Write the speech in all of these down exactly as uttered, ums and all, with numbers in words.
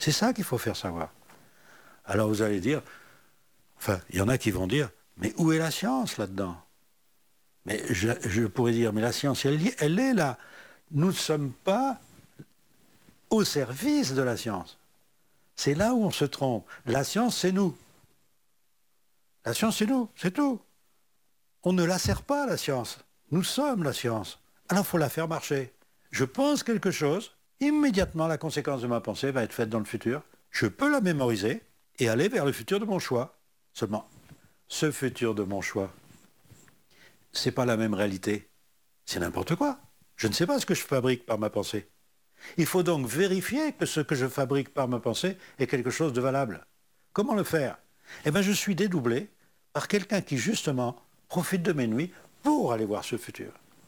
C'est ça qu'il faut faire savoir. Alors vous allez dire, enfin, il y en a qui vont dire, mais où est la science là-dedans? Mais je, je pourrais dire, mais la science, elle, elle est là. Nous ne sommes pas au service de la science. C'est là où on se trompe. La science, c'est nous. La science, c'est nous, c'est tout. On ne la sert pas, la science. Nous sommes la science. Alors, il faut la faire marcher. Je pense quelque chose, immédiatement, la conséquence de ma pensée va être faite dans le futur. Je peux la mémoriser et aller vers le futur de mon choix. Seulement, ce futur de mon choix, c'est pas la même réalité. C'est n'importe quoi. Je ne sais pas ce que je fabrique par ma pensée. Il faut donc vérifier que ce que je fabrique par ma pensée est quelque chose de valable. Comment le faire? Eh bien, je suis dédoublé par quelqu'un qui, justement, profite de mes nuits pour aller voir ce futur.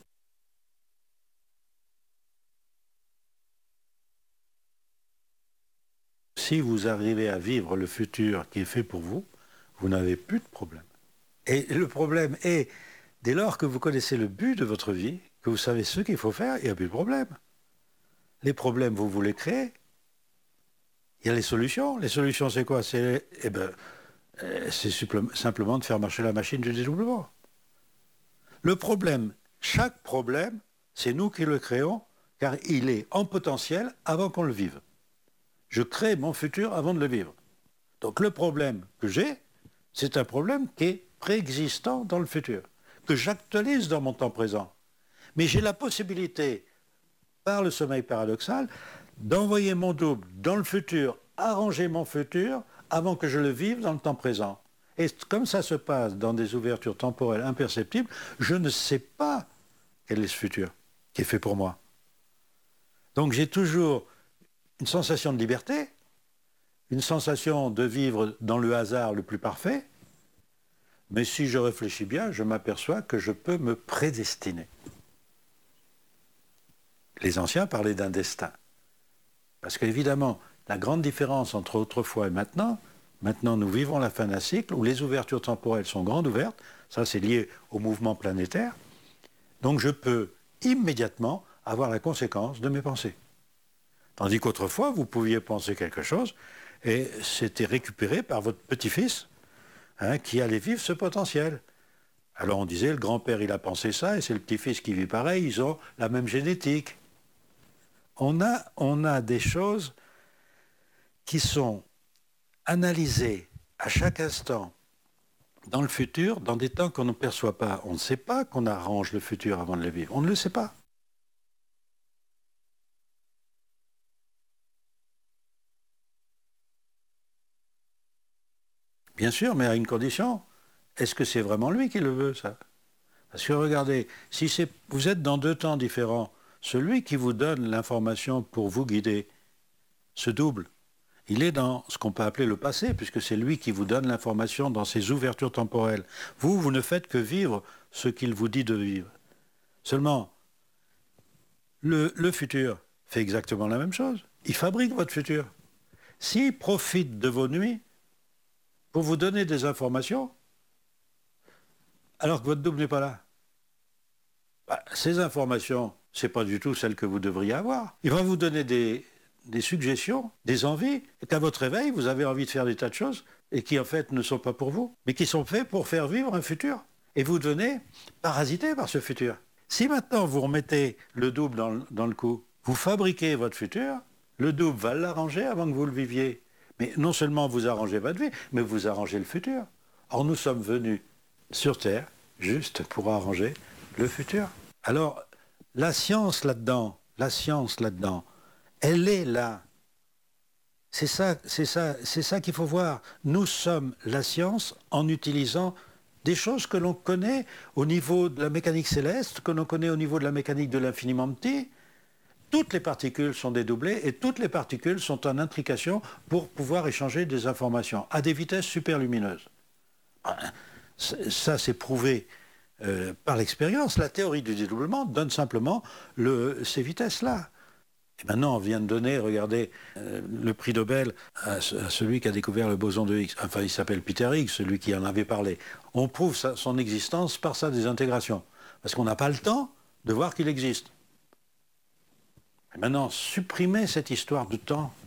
Si vous arrivez à vivre le futur qui est fait pour vous, vous n'avez plus de problème. Et le problème est, dès lors que vous connaissez le but de votre vie, que vous savez ce qu'il faut faire, il n'y a plus de problème. Les problèmes, vous voulez créer. Il y a les solutions. Les solutions, c'est quoi? C'est eh ben, c'est simplement de faire marcher la machine du dédoublement. Le problème, chaque problème, c'est nous qui le créons, car il est en potentiel avant qu'on le vive. Je crée mon futur avant de le vivre. Donc le problème que j'ai, c'est un problème qui est préexistant dans le futur, que j'actualise dans mon temps présent. Mais j'ai la possibilité, par le sommeil paradoxal, d'envoyer mon double dans le futur, arranger mon futur, avant que je le vive dans le temps présent. Et comme ça se passe dans des ouvertures temporelles imperceptibles, je ne sais pas quel est ce futur qui est fait pour moi. Donc j'ai toujours une sensation de liberté, une sensation de vivre dans le hasard le plus parfait, mais si je réfléchis bien, je m'aperçois que je peux me prédestiner. Les anciens parlaient d'un destin. Parce qu'évidemment, la grande différence entre autrefois et maintenant, maintenant nous vivons la fin d'un cycle où les ouvertures temporelles sont grandes ouvertes, ça c'est lié au mouvement planétaire, donc je peux immédiatement avoir la conséquence de mes pensées. Tandis qu'autrefois, vous pouviez penser quelque chose et c'était récupéré par votre petit-fils hein, qui allait vivre ce potentiel. Alors on disait, le grand-père il a pensé ça et c'est le petit-fils qui vit pareil, ils ont la même génétique. On a, on a des choses qui sont analysées à chaque instant dans le futur, dans des temps qu'on ne perçoit pas. On ne sait pas qu'on arrange le futur avant de le vivre. On ne le sait pas. Bien sûr, mais à une condition. Est-ce que c'est vraiment lui qui le veut, ça? Parce que regardez, si c'est, vous êtes dans deux temps différents, celui qui vous donne l'information pour vous guider se double. Il est dans ce qu'on peut appeler le passé, puisque c'est lui qui vous donne l'information dans ses ouvertures temporelles. Vous, vous ne faites que vivre ce qu'il vous dit de vivre. Seulement, le, le futur fait exactement la même chose. Il fabrique votre futur. S'il profite de vos nuits pour vous donner des informations, alors que votre double n'est pas là, bah, ces informations, ce n'est pas du tout celles que vous devriez avoir. Il va vous donner des, des suggestions, des envies, et qu'à votre réveil, vous avez envie de faire des tas de choses, et qui en fait ne sont pas pour vous, mais qui sont faits pour faire vivre un futur. Et vous devenez parasité par ce futur. Si maintenant vous remettez le double dans, dans le coup, vous fabriquez votre futur, le double va l'arranger avant que vous le viviez. Mais non seulement vous arrangez votre vie, mais vous arrangez le futur. Or nous sommes venus sur Terre juste pour arranger le futur. Alors, la science là-dedans, la science là-dedans, elle est là. C'est ça, c'est ça, c'est ça qu'il faut voir. Nous sommes la science en utilisant des choses que l'on connaît au niveau de la mécanique céleste, que l'on connaît au niveau de la mécanique de l'infiniment petit. Toutes les particules sont dédoublées et toutes les particules sont en intrication pour pouvoir échanger des informations à des vitesses superlumineuses. Ça, c'est prouvé euh, par l'expérience. La théorie du dédoublement donne simplement le, ces vitesses-là. Et maintenant, on vient de donner, regardez, euh, le prix Nobel à, à celui qui a découvert le boson de Higgs. Enfin, il s'appelle Peter Higgs, celui qui en avait parlé. On prouve sa, son existence par sa désintégration. Parce qu'on n'a pas le temps de voir qu'il existe. Et maintenant, supprimez cette histoire de temps.